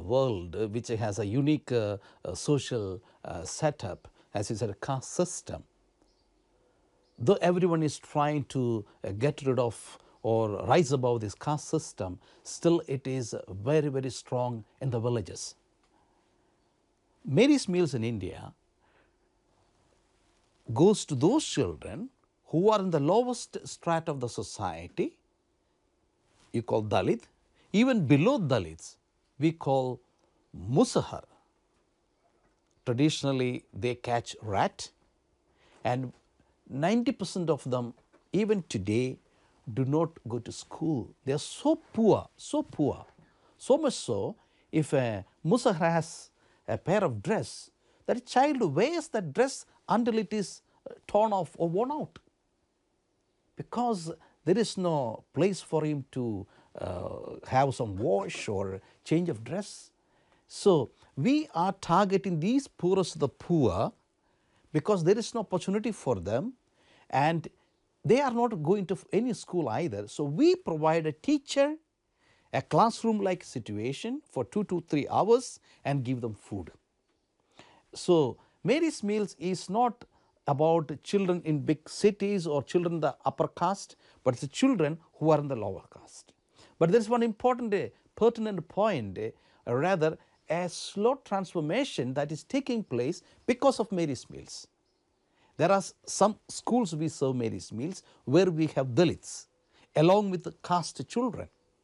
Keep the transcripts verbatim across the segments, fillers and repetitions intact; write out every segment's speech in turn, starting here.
world uh, which has a unique uh, uh, social uh, setup, as you said, a caste system. Though everyone is trying to uh, get rid of or rise above this caste system, still it is very, very strong in the villages. Mary's Meals in India goes to those children who are in the lowest strata of the society, you call Dalit. Even below Dalits, we call Musahar. Traditionally, they catch rat, and ninety percent of them, even today, do not go to school. They are so poor, so poor, so much so, if a Musahar has a pair of dress, that child wears that dress until it is torn off or worn out, because there is no place for him to uh, have some wash or change of dress. So we are targeting these poorest of the poor because there is no opportunity for them, and they are not going to any school either. So we provide a teacher, a classroom-like situation for two to three hours and give them food. So Mary's Meals is not about children in big cities or children in the upper caste, but it's the children who are in the lower caste. But there is one important uh, pertinent point, uh, rather a slow transformation that is taking place because of Mary's Meals. There are some schools we serve Mary's Meals where we have Dalits along with the caste children.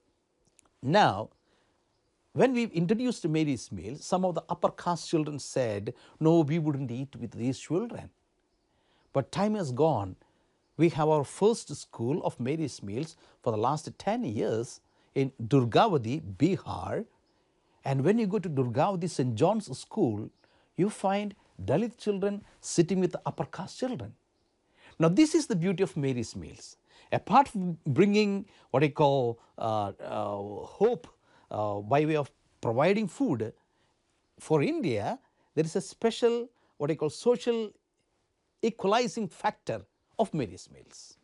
Now, when we introduced Mary's Meals, some of the upper caste children said, no, we wouldn't eat with these children. But time has gone. We have our first school of Mary's Meals for the last ten years in Durgavati, Bihar. And when you go to Durgavati Saint John's School, you find Dalit children sitting with the upper caste children. Now, this is the beauty of Mary's Meals. Apart from bringing what I call uh, uh, hope uh, by way of providing food for India, there is a special what I call social equalizing factor of Mary's Meals.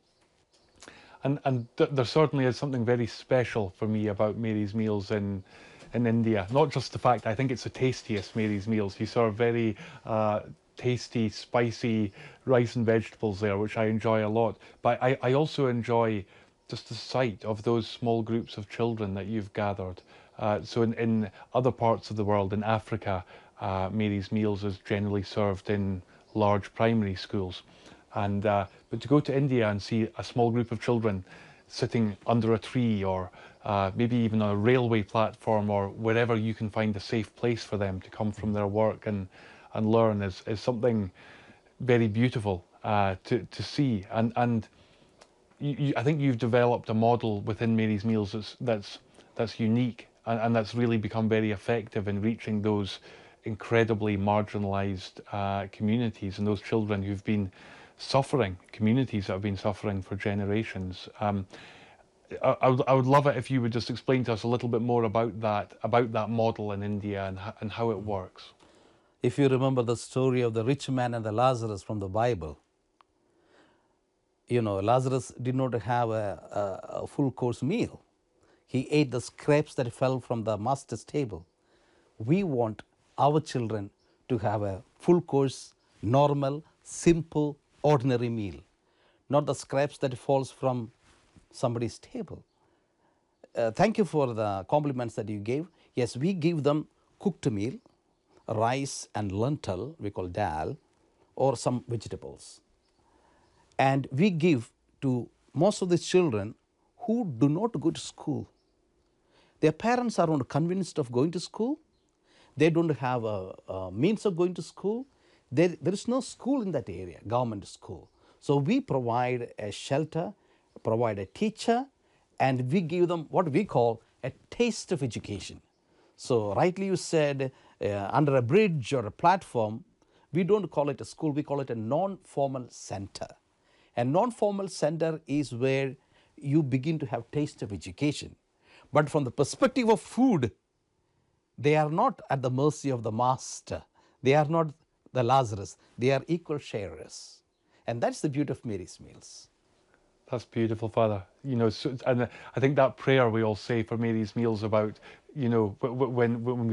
And, and th there certainly is something very special for me about Mary's Meals in, in India. Not just the fact I think it's the tastiest Mary's Meals. You serve very uh, tasty, spicy rice and vegetables there, which I enjoy a lot. But I, I also enjoy just the sight of those small groups of children that you've gathered. Uh, so in, in other parts of the world, in Africa, uh, Mary's Meals is generally served in large primary schools. And uh, but to go to India and see a small group of children sitting under a tree, or uh, maybe even on a railway platform, or wherever you can find a safe place for them to come from their work and, and learn is, is something very beautiful uh, to, to see. And, and you, you, I think you've developed a model within Mary's Meals that's, that's, that's unique, and, and that's really become very effective in reaching those incredibly marginalized uh, communities and those children who've been suffering, communities that have been suffering for generations. Um, I, I, would, I would love it if you would just explain to us a little bit more about that, about that model in India and, and how it works. If you remember the story of the rich man and the Lazarus from the Bible, you know, Lazarus did not have a, a, a full course meal. He ate the scraps that fell from the master's table. We want our children to have a full course, normal, simple, ordinary meal, not the scraps that falls from somebody's table. Uh, thank you for the compliments that you gave. Yes, we give them cooked meal, rice and lentil, we call dal, or some vegetables. And we give to most of the children who do not go to school. Their parents are not convinced of going to school. They don't have a, a means of going to school. There, there is no school in that area, government school. So we provide a shelter, provide a teacher, and we give them what we call a taste of education. So rightly you said, uh, under a bridge or a platform, we don't call it a school, we call it a non-formal center. A non-formal center is where you begin to have taste of education. But from the perspective of food, they are not at the mercy of the master. They are not the Lazarus. They are equal sharers. And that's the beauty of Mary's Meals. That's beautiful, Father. You know, so, and I think that prayer we all say for Mary's Meals about, you know, when, when, when we